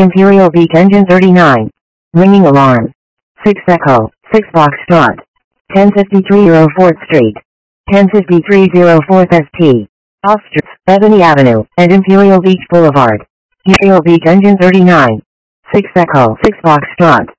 Imperial Beach Engine 39. Ringing alarm. 6 Echo, 6 Foxtrot. 1053 Euro 4th Street. 1053 04th ST. Off-Streets, Ebony Avenue, and Imperial Beach Boulevard. Imperial Beach Engine 39. 6 Echo, 6 Foxtrot.